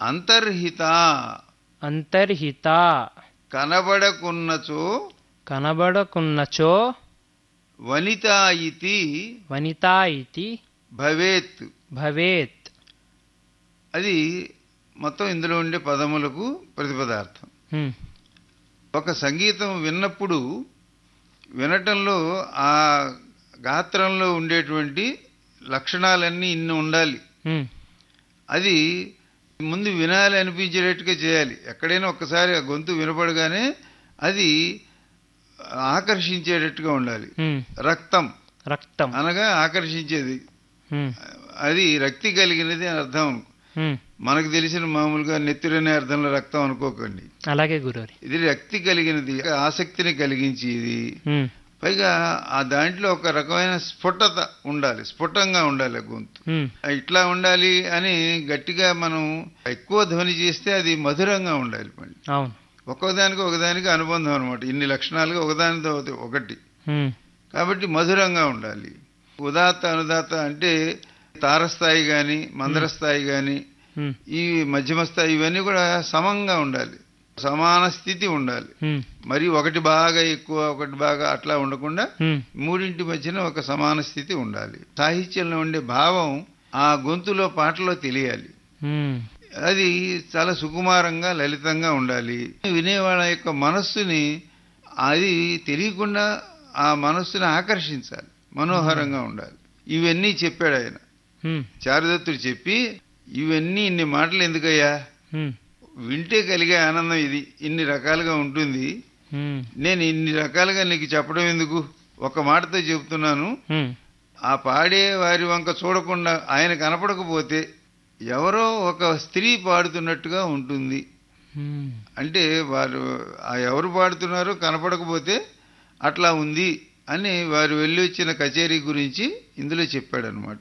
అంతర్హిత అంతర్హిత కనబడకున్నచో కనబడకున్నచో వనితా ఇతి వనితా ఇతి భవేత్. భవేత్. అది మొత్తం ఇందులో ఉండే పదములకు ప్రతిపదార్థం. ఒక సంగీతం విన్నప్పుడు వినటంలో ఆ గాత్రంలో ఉండేటువంటి లక్షణాలన్నీ ఇన్ని ఉండాలి. అది ముందు వినాలి అనిపించేటట్టుగా చేయాలి. ఎక్కడైనా ఒక్కసారి ఆ గొంతు వినపడగానే అది ఆకర్షించేటట్టుగా ఉండాలి. రక్తం రక్తం అనగా ఆకర్షించేది, అది రక్తి కలిగినది అని అర్థం. మనకు తెలిసిన మామూలుగా నెత్తురనే అర్థంలో రక్తం అనుకోకండి. అలాగే గురువారి, ఇది రక్తి కలిగినది, ఆసక్తిని కలిగించేది. పైగా ఆ దాంట్లో ఒక రకమైన స్ఫుటత ఉండాలి, స్ఫుటంగా ఉండాలి గొంతు. ఇట్లా ఉండాలి అని గట్టిగా మనం ఎక్కువ ధ్వని చేస్తే అది మధురంగా ఉండాలి. మళ్ళీ ఒకదానికి అనుబంధం అనమాట. ఇన్ని లక్షణాలుగా ఒకదానితో ఒకటి, కాబట్టి మధురంగా ఉండాలి. ఉదాత్త అనుదాత్త అంటే తారస్థాయి గాని మందరస్థాయి గాని ఈ మధ్యమ స్థాయి ఇవన్నీ కూడా సమంగా ఉండాలి, సమాన స్థితి ఉండాలి. మరి ఒకటి బాగా ఎక్కువ ఒకటి బాగా అట్లా ఉండకుండా మూడింటి మధ్యన ఒక సమాన స్థితి ఉండాలి. సాహిత్యంలో ఉండే భావం ఆ గొంతులో పాటలో తెలియాలి. అది చాలా సుకుమారంగా లలితంగా ఉండాలి. వినేవాళ్ళ యొక్క మనస్సుని అది తెలియకుండా ఆ మనస్సుని ఆకర్షించాలి, మనోహరంగా ఉండాలి. ఇవన్నీ చెప్పాడు ఆయన. చారుదత్తుడు చెప్పి ఇవన్నీ ఇన్ని మాటలు ఎందుకయ్యా, వింటే కలిగే ఆనందం ఇది ఇన్ని రకాలుగా ఉంటుంది, నేను ఇన్ని రకాలుగా నీకు చెప్పడం ఎందుకు, ఒక మాటతో చెబుతున్నాను. ఆ పాడే వారి వంక చూడకుండా ఆయన కనపడకపోతే ఎవరో ఒక స్త్రీ పాడుతున్నట్టుగా ఉంటుంది. అంటే వారు ఎవరు పాడుతున్నారో కనపడకపోతే అట్లా ఉంది అని వారు వెళ్ళి వచ్చిన కచేరీ గురించి ఇందులో చెప్పాడనమాట.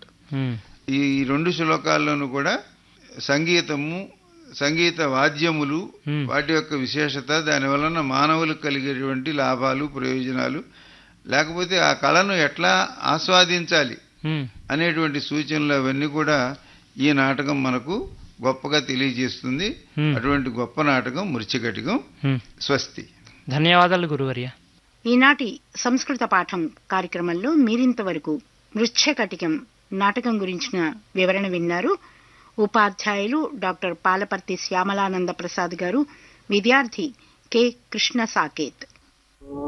ఈ 2 శ్లోకాల్లోనూ కూడా సంగీతము, సంగీత వాద్యములు, వాటి యొక్క విశేషత, దాని వలన మానవులకు కలిగేటువంటి లాభాలు ప్రయోజనాలు, లేకపోతే ఆ కళను ఎట్లా ఆస్వాదించాలి అనేటువంటి సూచనలు అవన్నీ కూడా ఈ నాటకం మనకు గొప్పగా తెలియజేస్తుంది. అటువంటి గొప్ప నాటకం మృచ్ఛకటికం. స్వస్తి. ధన్యవాదాలు గురువర్య. ఈనాటి సంస్కృత పాఠం కార్యక్రమంలో మీరింతవరకు మృచ్ఛకటికం నాటకం గురించిన వివరణ విన్నారు. ఉపాధ్యాయులు డాక్టర్ పాలపర్తి శ్యామలానంద ప్రసాద్ గారు, విద్యార్థి కె కృష్ణ సాకేత్.